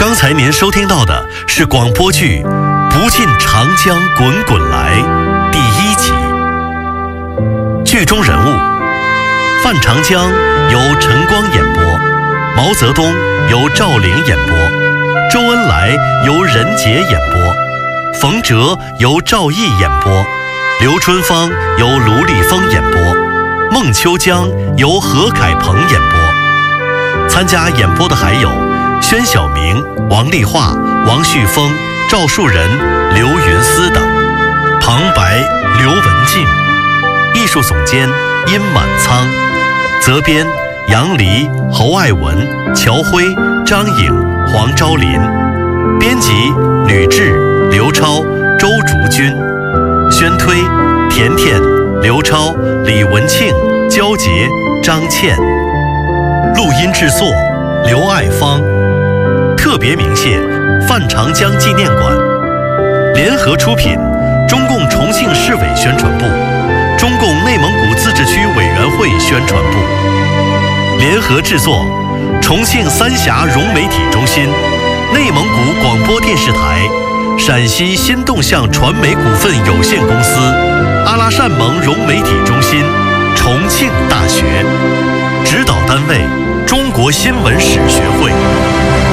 刚才您收听到的是广播剧《不尽长江滚滚来》第1集。剧中人物：范长江由陈光演播，毛泽东由赵玲演播，周恩来由任杰演播，冯喆由赵毅演播，刘春芳由卢立峰演播，孟秋江由何凯鹏演播。参加演播的还有宣晓明、王丽华、王旭峰、赵树人、刘云思等。旁白刘文静，艺术总监殷满仓，责编杨黎、侯爱文、乔辉、张颖、黄昭林，编辑吕雉、刘超、周竹君，宣推甜甜、刘超、李文庆、焦杰、张倩，录音制作刘爱芳，特别鸣谢范长江纪念馆，联合出品中共重庆市委宣传部、中共内蒙古自治区委员会宣传部，联合制作重庆三峡融媒体中心、内蒙古广播电视台、陕西新动向传媒股份有限公司、阿拉善盟融媒体中心、重庆大学。指导单位中国新闻史学会。